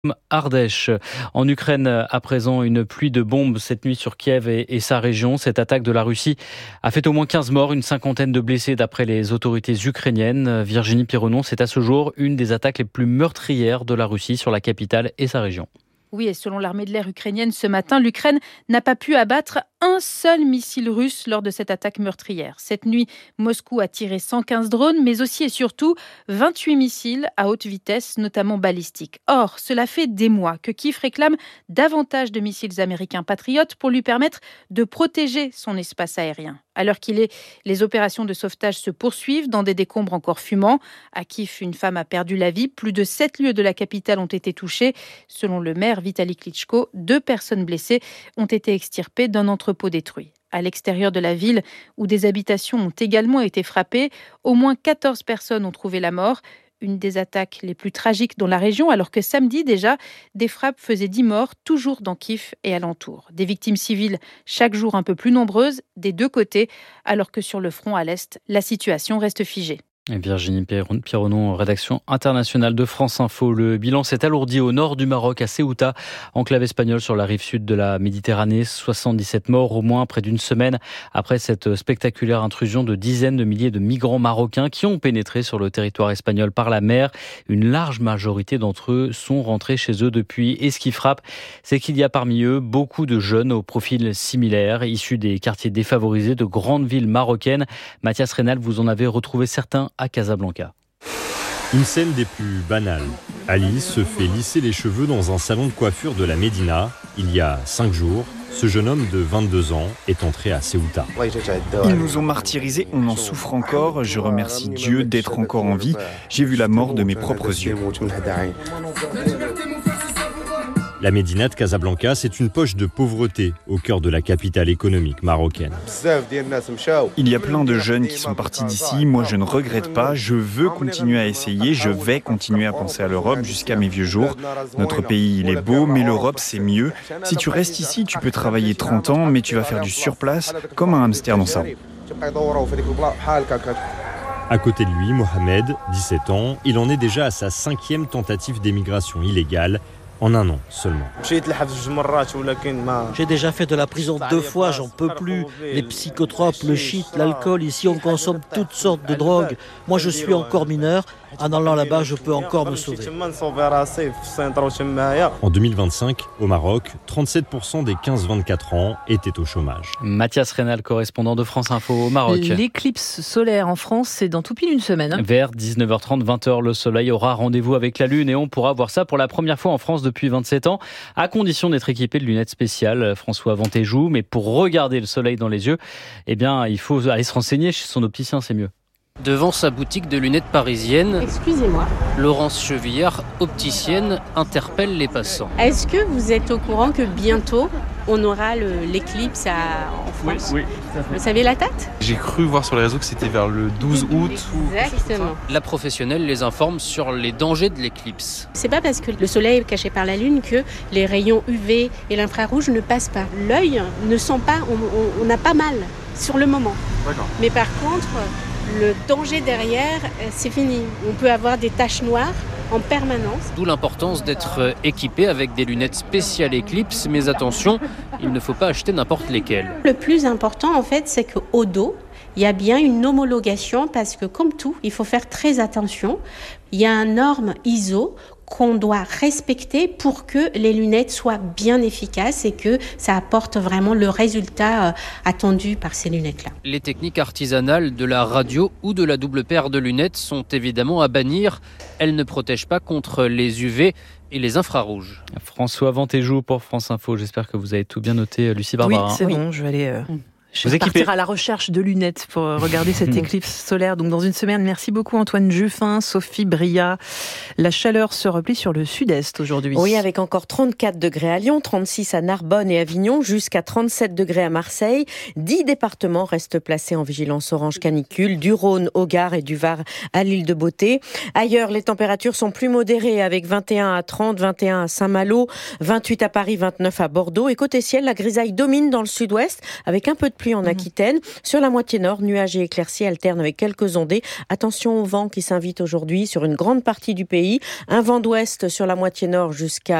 Ardèche. En Ukraine, à présent, une pluie de bombes cette nuit sur Kiev et sa région. Cette attaque de la Russie a fait au moins 15 morts, une cinquantaine de blessés d'après les autorités ukrainiennes. Virginie Pironon, c'est à ce jour une des attaques les plus meurtrières de la Russie sur la capitale et sa région. Oui, et selon l'armée de l'air ukrainienne, ce matin, l'Ukraine n'a pas pu abattre un seul missile russe lors de cette attaque meurtrière. Cette nuit, Moscou a tiré 115 drones, mais aussi et surtout 28 missiles à haute vitesse, notamment balistiques. Or, cela fait des mois que Kiev réclame davantage de missiles américains patriotes pour lui permettre de protéger son espace aérien. À l'heure qu'il est, les opérations de sauvetage se poursuivent dans des décombres encore fumants. À Kiev, une femme a perdu la vie. Plus de 7 lieux de la capitale ont été touchés. Selon le maire Vitali Klitschko, 2 personnes blessées ont été extirpées d'un entrepôt détruit. À l'extérieur de la ville, où des habitations ont également été frappées, au moins 14 personnes ont trouvé la mort. Une des attaques les plus tragiques dans la région, alors que samedi déjà, des frappes faisaient 10 morts, toujours dans Kiev et alentour. Des victimes civiles chaque jour un peu plus nombreuses, des deux côtés, alors que sur le front à l'Est, la situation reste figée. Et Virginie Pironon, rédaction internationale de France Info. Le bilan s'est alourdi au nord du Maroc, à Ceuta, enclave espagnole sur la rive sud de la Méditerranée. 77 morts au moins près d'une semaine après cette spectaculaire intrusion de dizaines de milliers de migrants marocains qui ont pénétré sur le territoire espagnol par la mer. Une large majorité d'entre eux sont rentrés chez eux depuis. Et ce qui frappe, c'est qu'il y a parmi eux beaucoup de jeunes au profil similaire, issus des quartiers défavorisés de grandes villes marocaines. Mathias Reynal, vous en avez retrouvé certains à Casablanca. Une scène des plus banales. Alice se fait lisser les cheveux dans un salon de coiffure de la Médina. Il y a 5 jours, ce jeune homme de 22 ans est entré à Ceuta. Ils nous ont martyrisés, on en souffre encore. Je remercie Dieu d'être encore en vie. J'ai vu la mort de mes propres yeux. La Médina de Casablanca, c'est une poche de pauvreté au cœur de la capitale économique marocaine. Il y a plein de jeunes qui sont partis d'ici. Moi, je ne regrette pas. Je veux continuer à essayer. Je vais continuer à penser à l'Europe jusqu'à mes vieux jours. Notre pays, il est beau, mais l'Europe, c'est mieux. Si tu restes ici, tu peux travailler 30 ans, mais tu vas faire du surplace comme un hamster dans sa roue. À côté de lui, Mohamed, 17 ans, il en est déjà à sa 5e tentative d'émigration illégale. En un an seulement. J'ai déjà fait de la prison 2 fois, j'en peux plus. Les psychotropes, le shit, l'alcool, ici on consomme toutes sortes de drogues. Moi je suis encore mineur, en allant là-bas je peux encore me sauver. En 2025, au Maroc, 37% des 15-24 ans étaient au chômage. Mathias Reynal, correspondant de France Info au Maroc. L'éclipse solaire en France, c'est dans tout pile une semaine. Vers 19h30, 20h, le soleil aura rendez-vous avec la Lune et on pourra voir ça pour la première fois en France depuis 27 ans, à condition d'être équipé de lunettes spéciales. François Ventéjou, mais pour regarder le soleil dans les yeux, eh bien, il faut aller se renseigner chez son opticien, c'est mieux. Devant sa boutique de lunettes parisienne, excusez-moi, Laurence Chevillard, opticienne, interpelle les passants. Est-ce que vous êtes au courant que bientôt on aura l'éclipse en France ? Oui. Vous savez la date ? J'ai cru voir sur les réseaux que c'était vers le 12 août. Exactement. La professionnelle les informe sur les dangers de l'éclipse. C'est pas parce que le soleil est caché par la lune que les rayons UV et l'infrarouge ne passent pas. L'œil ne sent pas, on n'a pas mal sur le moment. D'accord. Mais par contre, le danger derrière, c'est fini. On peut avoir des taches noires en permanence. D'où l'importance d'être équipé avec des lunettes spéciales Eclipse, mais attention, il ne faut pas acheter n'importe lesquelles. Le plus important en fait, c'est qu'au dos, il y a bien une homologation parce que comme tout, il faut faire très attention. Il y a une norme ISO qu'on doit respecter pour que les lunettes soient bien efficaces et que ça apporte vraiment le résultat attendu par ces lunettes-là. Les techniques artisanales de la radio ou de la double paire de lunettes sont évidemment à bannir. Elles ne protègent pas contre les UV et les infrarouges. François Ventéjou pour France Info. J'espère que vous avez tout bien noté, Lucie Barbara. Oui, c'est bon, je vais aller... Je vais partir à la recherche de lunettes pour regarder cette éclipse solaire. Donc dans une semaine, merci beaucoup Antoine Juffin, Sophie Bria. La chaleur se replie sur le sud-est aujourd'hui. Oui, avec encore 34 degrés à Lyon, 36 à Narbonne et Avignon, jusqu'à 37 degrés à Marseille. 10 départements restent placés en vigilance orange canicule, du Rhône au Gard et du Var à l'île de Beauté. Ailleurs, les températures sont plus modérées avec 21 à 30, 21 à Saint-Malo, 28 à Paris, 29 à Bordeaux. Et côté ciel, la grisaille domine dans le sud-ouest avec un peu de pluie en Aquitaine. Sur la moitié nord, nuages et éclaircies alternent avec quelques ondées. Attention au vent qui s'invite aujourd'hui sur une grande partie du pays. Un vent d'ouest sur la moitié nord jusqu'à